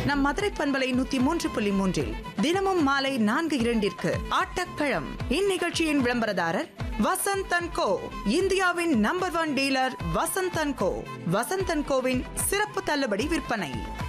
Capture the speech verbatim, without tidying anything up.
நம் மதுரை பண்பலை நூத்தி மூன்று புள்ளி மூன்றில் தினமும் மாலை நான்கு இரண்டிற்கு ஆட்டக்களம். இந்நிகழ்ச்சியின் விளம்பரதாரர் வசந்த் அண்ட் கோ, இந்தியாவின் number one dealer Vasanth and go. Vasanth and CoWIN சிறப்பு தள்ளுபடி விற்பனை.